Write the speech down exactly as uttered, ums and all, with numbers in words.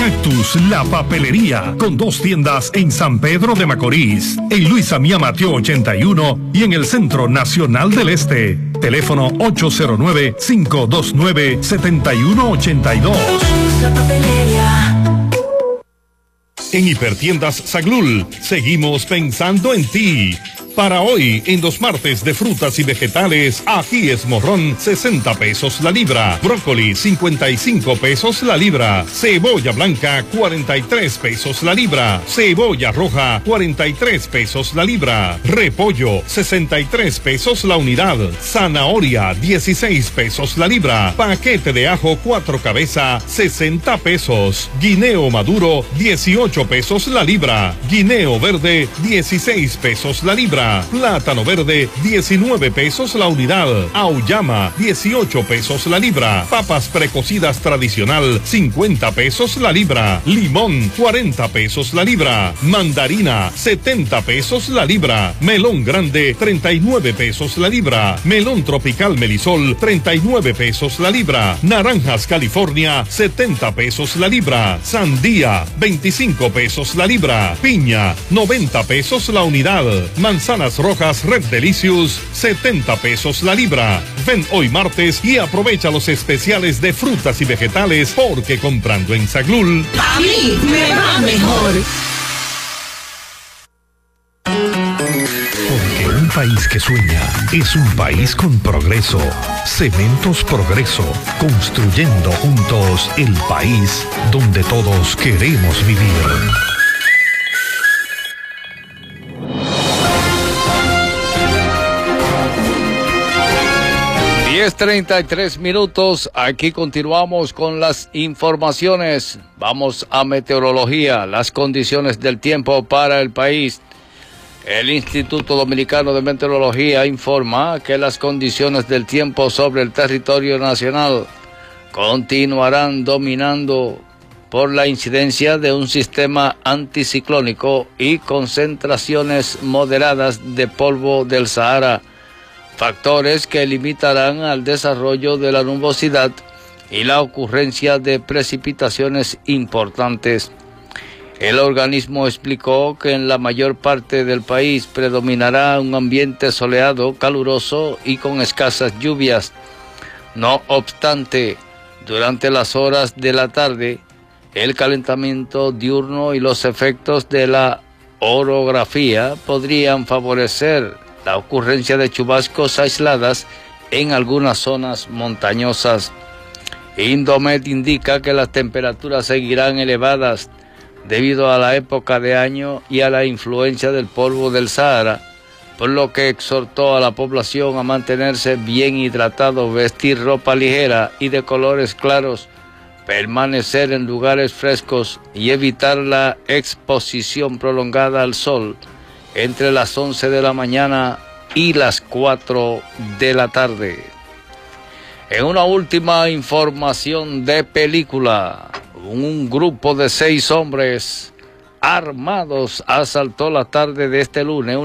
Cactus, la papelería, con dos tiendas en San Pedro de Macorís, en Luis Amía Mateo ochenta y uno y en el Centro Nacional del Este. Teléfono ocho cero nueve, cinco dos nueve, siete uno ocho dos. La papelería. En Hipertiendas Saglul, seguimos pensando en ti. Para hoy, en los martes de frutas y vegetales, ají es morrón, sesenta pesos la libra. Brócoli, cincuenta y cinco pesos la libra. Cebolla blanca, cuarenta y tres pesos la libra. Cebolla roja, cuarenta y tres pesos la libra. Repollo, sesenta y tres pesos la unidad. Zanahoria, dieciséis pesos la libra. Paquete de ajo cuatro cabeza, sesenta pesos. Guineo maduro, dieciocho pesos la libra. Guineo verde, dieciséis pesos la libra. Plátano verde, diecinueve pesos la unidad. Auyama, dieciocho pesos la libra. Papas precocidas tradicional, cincuenta pesos la libra. Limón, cuarenta pesos la libra. Mandarina, setenta pesos la libra. Melón grande, treinta y nueve pesos la libra. Melón tropical Melisol, treinta y nueve pesos la libra. Naranjas California, setenta pesos la libra. Sandía, veinticinco pesos la libra. Piña, noventa pesos la unidad. Manzana rojas Red Delicious, setenta pesos la libra. Ven hoy martes y aprovecha los especiales de frutas y vegetales, porque comprando en Saglul, a mí me va mejor. Porque un país que sueña es un país con progreso. Cementos Progreso, construyendo juntos el país donde todos queremos vivir. diez treinta y tres minutos, aquí continuamos con las informaciones. Vamos a meteorología, las condiciones del tiempo para el país. El Instituto Dominicano de Meteorología informa que las condiciones del tiempo sobre el territorio nacional continuarán dominando por la incidencia de un sistema anticiclónico y concentraciones moderadas de polvo del Sahara, factores que limitarán al desarrollo de la nubosidad y la ocurrencia de precipitaciones importantes. El organismo explicó que en la mayor parte del país predominará un ambiente soleado, caluroso y con escasas lluvias. No obstante, durante las horas de la tarde, el calentamiento diurno y los efectos de la orografía podrían favorecer la ocurrencia de chubascos aisladas en algunas zonas montañosas. Indomet indica que las temperaturas seguirán elevadas debido a la época de año y a la influencia del polvo del Sahara, por lo que exhortó a la población a mantenerse bien hidratado, vestir ropa ligera y de colores claros, permanecer en lugares frescos y evitar la exposición prolongada al sol entre las once de la mañana y las cuatro de la tarde. En una última información de película, un grupo de seis hombres armados asaltó la tarde de este lunes